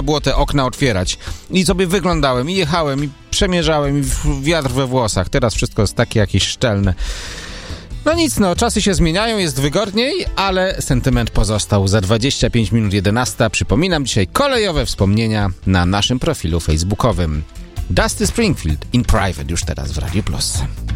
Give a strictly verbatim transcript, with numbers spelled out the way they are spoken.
było te okna otwierać. I sobie wyglądałem, i jechałem, i przemierzałem, i wiatr we włosach. Teraz wszystko jest takie jakieś szczelne. No nic, no, czasy się zmieniają, jest wygodniej, ale sentyment pozostał. Za dwadzieścia pięć minut jedenasta. Przypominam dzisiaj kolejowe wspomnienia na naszym profilu facebookowym. Dusty Springfield in Private już teraz w Radio Plus.